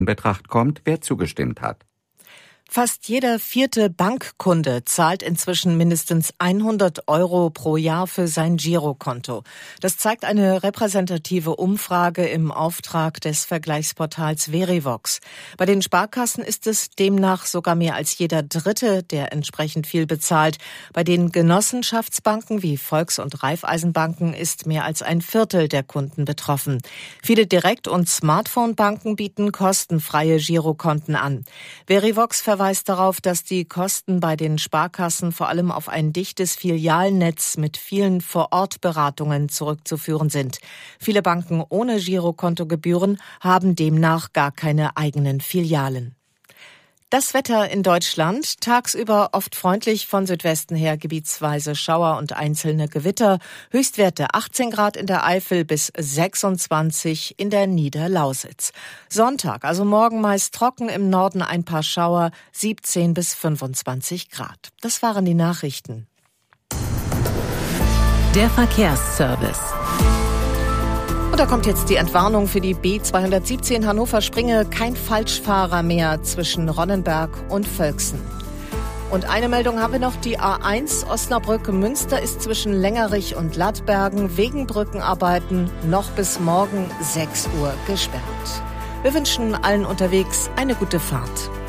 in Betracht kommt, wer zugestimmt hat. Fast jeder vierte Bankkunde zahlt inzwischen mindestens 100 € pro Jahr für sein Girokonto. Das zeigt eine repräsentative Umfrage im Auftrag des Vergleichsportals Verivox. Bei den Sparkassen ist es demnach sogar mehr als jeder Dritte, der entsprechend viel bezahlt. Bei den Genossenschaftsbanken wie Volks- und Raiffeisenbanken ist mehr als ein Viertel der Kunden betroffen. Viele Direkt- und Smartphone-Banken bieten kostenfreie Girokonten an. Verivox verweist darauf, dass die Kosten bei den Sparkassen vor allem auf ein dichtes Filialnetz mit vielen Vor-Ort-Beratungen zurückzuführen sind. Viele Banken ohne Girokontogebühren haben demnach gar keine eigenen Filialen. Das Wetter in Deutschland, tagsüber oft freundlich, von Südwesten her gebietsweise Schauer und einzelne Gewitter. Höchstwerte 18 Grad in der Eifel bis 26 in der Niederlausitz. Sonntag, also morgen meist trocken, im Norden ein paar Schauer, 17 bis 25 Grad. Das waren die Nachrichten. Der Verkehrsservice. Und da kommt jetzt die Entwarnung für die B217 Hannover-Springe. Kein Falschfahrer mehr zwischen Ronnenberg und Völksen. Und eine Meldung haben wir noch. Die A1 Osnabrück-Münster ist zwischen Längerich und Lattbergen wegen Brückenarbeiten noch bis morgen 6 Uhr gesperrt. Wir wünschen allen unterwegs eine gute Fahrt.